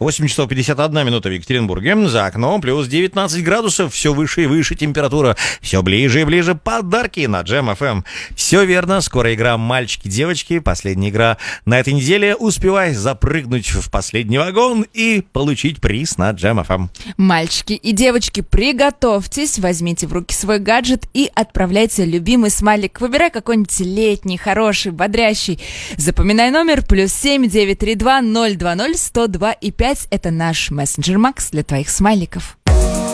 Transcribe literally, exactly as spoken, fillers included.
восемь часов пятьдесят одна минута в Екатеринбурге. За окном плюс девятнадцать градусов. Все выше и выше температура. Все ближе и ближе подарки на Джем эф эм. Все верно. Скоро игра «Мальчики-девочки». Последняя игра на этой неделе. Успевай запрыгнуть в последний вагон и получить приз на Джем эф эм. Мальчики и девочки, приготовьтесь. Возьмите в руки свой гаджет и отправляйте любимый смайлик. Выбирай какой-нибудь летний, хороший, бодрящий. Запоминай номер плюс семь девять три два ноль два ноль сто два и пять. Это наш мессенджер Макс для твоих смайликов.